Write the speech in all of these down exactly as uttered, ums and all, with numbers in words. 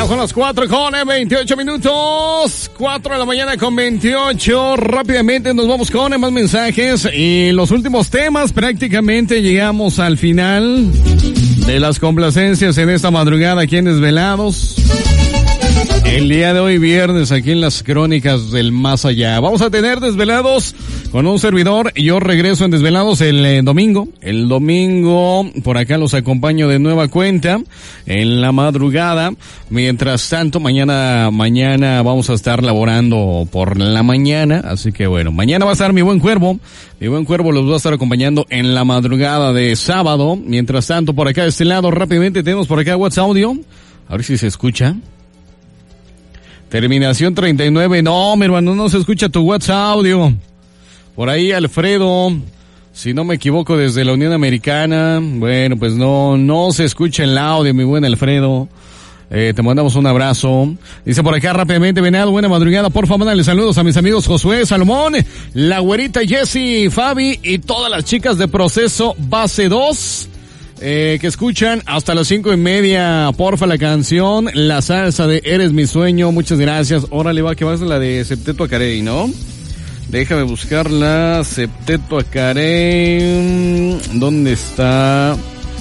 son las cuatro con veintiocho minutos. cuatro de la mañana con veintiocho. Rápidamente nos vamos con más mensajes y los últimos temas. Prácticamente llegamos al final de las complacencias en esta madrugada aquí en Desvelados. El día de hoy viernes aquí en las Crónicas del Más Allá. Vamos a tener Desvelados con un servidor. Yo regreso en Desvelados el eh, domingo. El domingo por acá los acompaño de nueva cuenta en la madrugada. Mientras tanto, mañana, mañana vamos a estar laborando por la mañana. Así que bueno, mañana va a estar mi buen cuervo. Mi buen cuervo los va a estar acompañando en la madrugada de sábado. Mientras tanto, por acá de este lado, rápidamente tenemos por acá WhatsApp Audio. A ver si se escucha. Terminación treinta y nueve. No, mi hermano, no se escucha tu WhatsApp Audio. Por ahí Alfredo, si no me equivoco, desde la Unión Americana. Bueno, pues no, no se escucha el audio, mi buen Alfredo. Eh, te mandamos un abrazo. Dice por acá rápidamente, Venado, buena madrugada. Por favor, dale saludos a mis amigos Josué, Salomón, la güerita Jessie, Fabi y todas las chicas de Proceso Base dos. Eh, que escuchan hasta las cinco y media, porfa, la canción, la salsa de Eres mi sueño, muchas gracias. Órale, va, que va a ser la de Septeto Acarey, ¿no? Déjame buscarla, Septeto Acarey, ¿dónde está?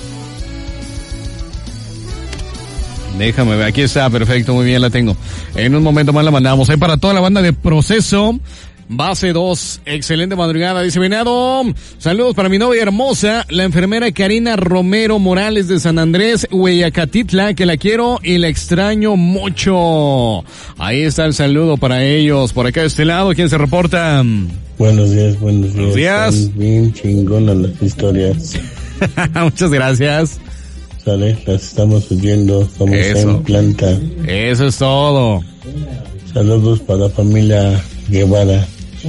Déjame ver, aquí está, perfecto, muy bien, la tengo. En un momento más la mandamos. Ahí para toda la banda de Proceso Base dos, excelente madrugada, dice Venado. Saludos para mi novia hermosa, la enfermera Karina Romero Morales de San Andrés, Hueyacatitla, que la quiero y la extraño mucho. Ahí está el saludo para ellos. Por acá de este lado, ¿quién se reporta? Buenos días, buenos días. Buenos días. Están bien chingonas las historias. Muchas gracias. Sale, las estamos oyendo, somos Eso. en planta. Eso es todo. Saludos para la familia Guevara.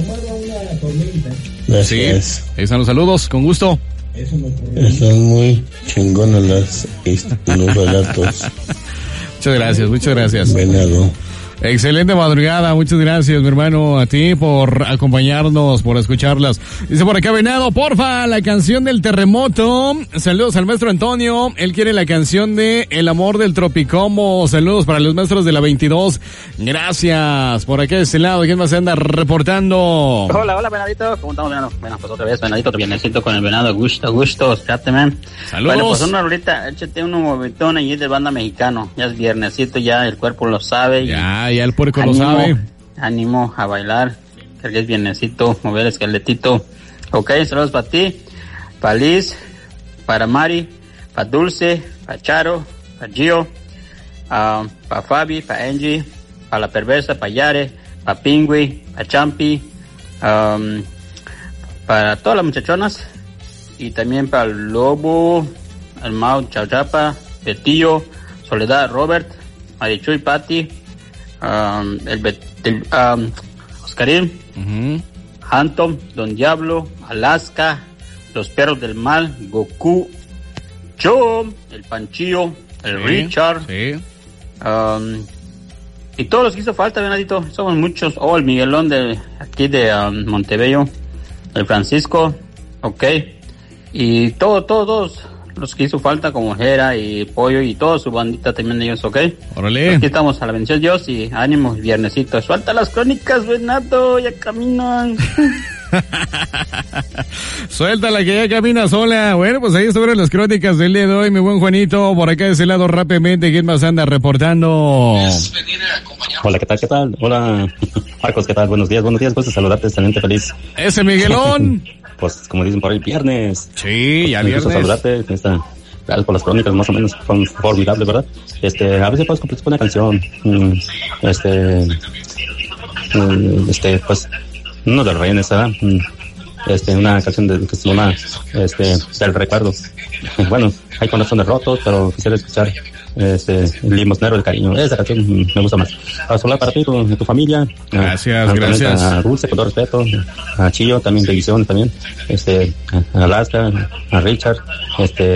Gracias. Sí, ahí están los saludos, con gusto. Están muy chingonas las, los relatos. Muchas gracias, muchas gracias. Venado. Excelente madrugada, muchas gracias, mi hermano, a ti por acompañarnos, por escucharlas. Dice por acá, Venado, porfa, la canción del terremoto. Saludos al maestro Antonio, él quiere la canción de El amor del Tropicomo. Saludos para los maestros de la veintidós. Gracias. Por acá de este lado, ¿quién más se anda reportando? Hola, hola, Venadito, ¿cómo estamos, Venado? Bueno, pues otra vez, Venadito, vienesito con el Venado, gusto, gusto, escate, man. Saludos. Bueno, pues una rolita, échate un movetón allí de banda mexicano. Ya es viernesito, ya el cuerpo lo sabe. Ya. Ya el puerco ánimo, lo sabe. Ánimo a bailar, que es viernesito, mover el esqueletito. Ok, saludos para ti, para Liz, para Mari, para Dulce, para Charo, para Gio, uh, para Fabi, para Angie, para la perversa, para Yare, para Pingüi, para Champi, um, para todas las muchachonas y también para el Lobo, el Mau, Chauchapa, Petillo, Soledad, Robert, Marichuy, Patti, Um, el, el um, Oscarín, uh-huh. Hantom, Don Diablo, Alaska, Los Perros del Mal, Goku, Joe, el Panchillo, el sí, Richard, sí. Um, y todos los que hizo falta, Venadito, somos muchos. Oh, el Miguelón de aquí de um, Montebello, el Francisco, ok, y todo, todos, todos los que hizo falta, como Jera y Pollo y toda su bandita también ellos, ¿ok? Órale. Aquí estamos, a la bendición de Dios y ánimo, viernesito. Suelta las crónicas, Venado, ya caminan. Suéltala que ya camina sola. Bueno, pues ahí estuvieron las crónicas del día de hoy, mi buen Juanito. Por acá de ese lado rápidamente, ¿quién más anda reportando? Hola, ¿qué tal? ¿Qué tal? Hola, Marcos, ¿qué tal? Buenos días, buenos días, gusto saludarte, excelente, feliz. Ese Miguelón. Pues, como dicen por ahí, viernes. Sí, ya viernes. Gusto saludarte, esta, gracias por las crónicas, más o menos, son formidables, ¿verdad? Este, a veces puedes complacer con una canción, este, este, pues, uno de los Reyes, ¿verdad? Este, una canción de, que se llama, este, del recuerdo. Bueno, hay corazones rotos, pero quisiera escuchar, este, el limosnero del cariño. Esa canción me gusta más. Para hablar para ti, tu, tu familia. Gracias, a, gracias. A Dulce, con todo respeto. A Chillo, también de Visión, también. Este, a Alaska, a Richard, este,